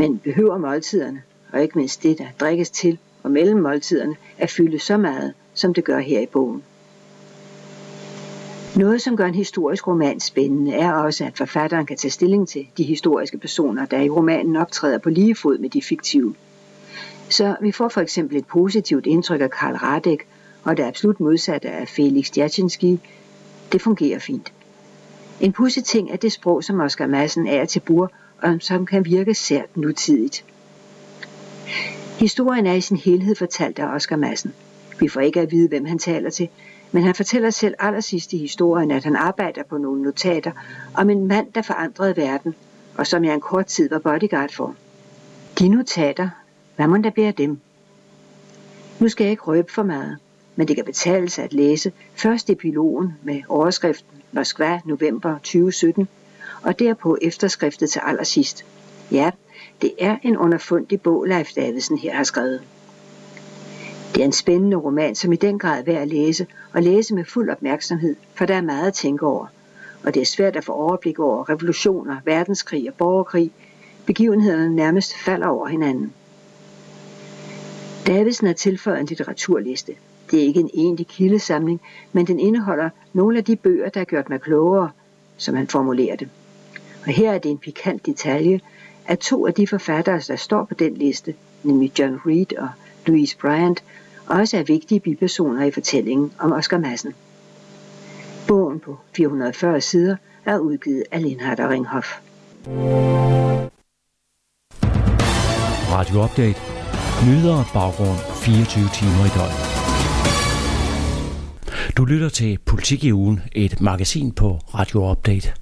Men behøver måltiderne, og ikke mindst det, der drikkes til og mellem måltiderne, at fylde så meget, som det gør her i bogen. Noget, som gør en historisk roman spændende, er også, at forfatteren kan tage stilling til de historiske personer, der i romanen optræder på lige fod med de fiktive. Så vi får for eksempel et positivt indtryk af Karl Radek, og det absolut modsatte af Felix Djatjenski. Det fungerer fint. En pudsig ting er det sprog, som Oscar Madsen er til bruger, og som kan virke sært nutidigt. Historien er i sin helhed fortalt af Oscar Madsen. Vi får ikke at vide, hvem han taler til, men han fortæller selv allersidst i historien, at han arbejder på nogle notater om en mand, der forandrede verden, og som jeg en kort tid var bodyguard for. De notater, hvad må der bære dem? Nu skal jeg ikke røbe for meget, men det kan betale sig at læse først epilogen med overskriften Moskva, november 2017, og derpå efterskriftet til allersidst. Ja, det er en underfundig bog, Leif Davidsen her har skrevet. Det er en spændende roman, som i den grad er værd at læse, og læse med fuld opmærksomhed, for der er meget at tænke over. Og det er svært at få overblik over revolutioner, verdenskrig og borgerkrig. Begivenhederne nærmest falder over hinanden. Davidsen har tilføjet en litteraturliste. Det er ikke en egentlig kildesamling, men den indeholder nogle af de bøger, der har gjort mig klogere, som han formulerer det. Og her er det en pikant detalje, at 2 af de forfattere, der står på den liste, nemlig John Reed og Louise Bryant, også er vigtige bipersoner i fortællingen om Oscar Madsen. Bogen på 440 sider er udgivet af Lindhardt og Ringhof. Radio Update. Nyheder og baggrund 24 timer i døgnet. Du lytter til Politik i ugen, et magasin på Radio Update.